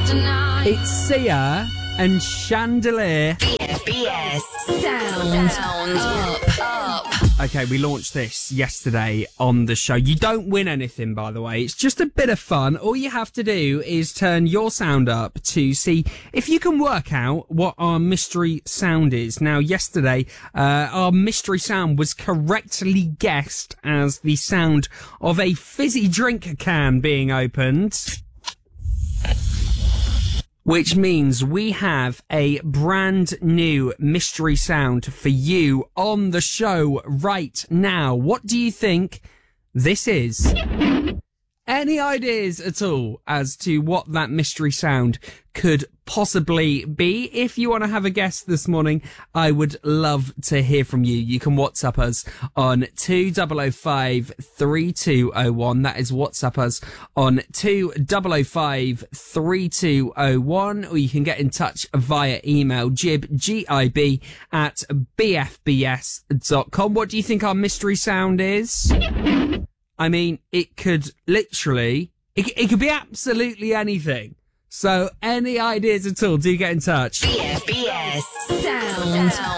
It's Sia and Chandelier. BFBS Sound Up. Okay, we launched this yesterday on the show. You don't win anything, by the way. It's just a bit of fun. All you have to do is turn your sound up to see if you can work out what our mystery sound is. Now, yesterday, our mystery sound was correctly guessed as the sound of a fizzy drink can being opened. Which means we have a brand new mystery sound for you on the show right now. What do you think this is? Any ideas at all as to what that mystery sound could possibly be? If you want to have a guess this morning, I would love to hear from you. You can WhatsApp us on 2005 3201. That is WhatsApp us on 2005 3201. Or you can get in touch via email, gib, at bfbs.com. What do you think our mystery sound is? I mean, it could literally, it could be absolutely anything. So any ideas at all, do get in touch. BFBS Sound